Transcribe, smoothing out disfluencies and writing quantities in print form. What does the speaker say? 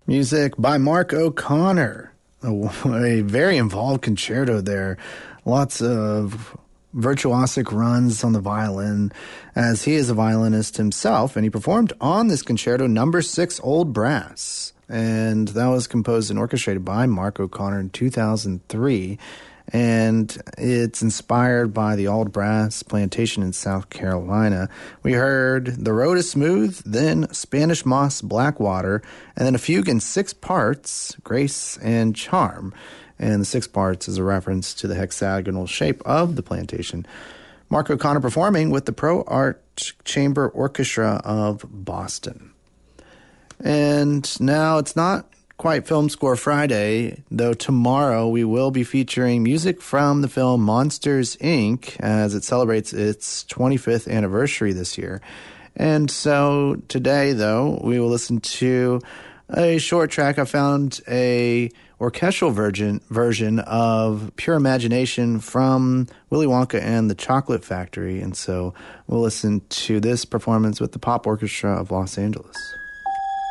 Music by Mark O'Connor. A very involved concerto there. Lots of virtuosic runs on the violin, as he is a violinist himself, and he performed on this concerto number 6 Old Brass. And that was composed and orchestrated by Mark O'Connor in 2003. And it's inspired by the Old Brass Plantation in South Carolina. We heard The Road is Smooth, then Spanish Moss Blackwater, and then a fugue in 6 parts, Grace and Charm. And the 6 parts is a reference to the hexagonal shape of the plantation. Mark O'Connor performing with the Pro Art Chamber Orchestra of Boston. And now it's not quite Film Score Friday, though tomorrow we will be featuring music from the film Monsters, Inc. as it celebrates its 25th anniversary this year. And so today, though, we will listen to a short track. I found a orchestral version of Pure Imagination from Willy Wonka and the Chocolate Factory. And so we'll listen to this performance with the Pop Orchestra of Los Angeles.